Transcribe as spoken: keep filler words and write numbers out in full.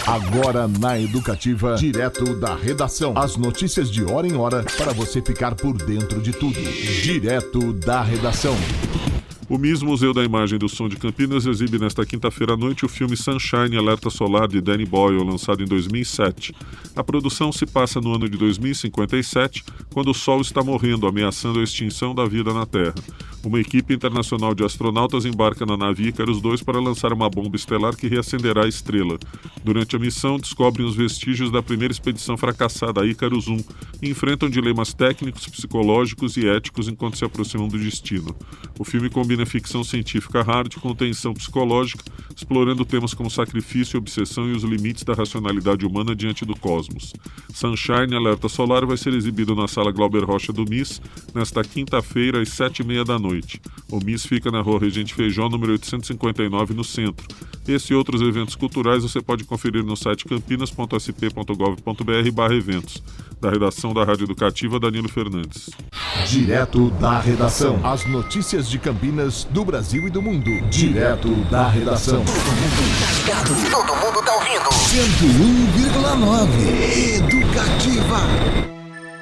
Agora na Educativa, direto da redação. As notícias de hora em hora para você ficar por dentro de tudo. Direto da redação. O M I S Museu da Imagem e do Som de Campinas exibe nesta quinta-feira à noite o filme Sunshine Alerta Solar de Danny Boyle, lançado em dois mil e sete. A produção se passa no ano de dois mil e cinquenta e sete, quando o Sol está morrendo, ameaçando a extinção da vida na Terra. Uma equipe internacional de astronautas embarca na nave Icarus dois para lançar uma bomba estelar que reacenderá a estrela. Durante a missão, descobrem os vestígios da primeira expedição fracassada, a Icarus um, e enfrentam dilemas técnicos, psicológicos e éticos enquanto se aproximam do destino. O filme combina ficção científica hard com tensão psicológica, explorando temas como sacrifício, obsessão e os limites da racionalidade humana diante do cosmos. Sunshine Alerta Solar vai ser exibido na Sala Glauber Rocha do M I S nesta quinta-feira às sete e meia da noite. O M I S fica na Rua Regente Feijó, número oitocentos e cinquenta e nove, no centro. Esse e outros eventos culturais você pode conferir no site campinas ponto s p ponto gov ponto b r barra eventos. Da redação da Rádio Educativa, Danilo Fernandes. Direto da redação. As notícias de Campinas, do Brasil e do mundo. Direto da redação. Todo mundo tá ouvindo. cento e um vírgula nove Educativa.